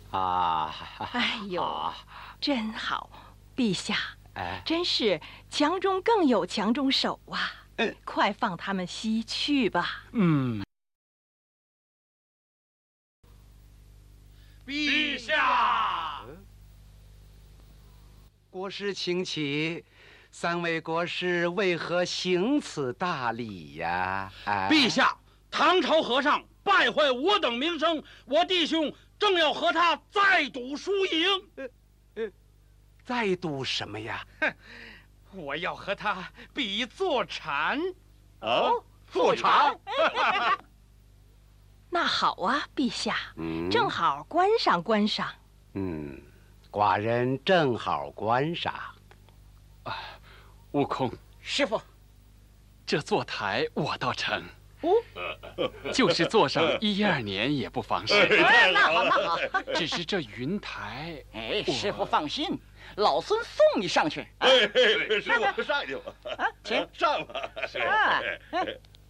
啊， 哎呦，真好，陛下， 哎， 真是强中更有强中手啊！快放他们西去吧。 陛下， 国师请起。三位国师为何行此大礼呀？ 陛下，唐朝和尚败坏我等名声，我弟兄正要和他再赌输赢。 再赌什么呀？ 我要和他比坐禅。 坐禅。 那好啊，陛下，正好观赏观赏。 寡人正好观赏。 悟空， 师傅， 这坐台我倒成。就是坐上1、2年也不妨事。 那好那好。 只是这云台， 师傅放心，老孙送你上去。 师傅上去吧。 请上吧。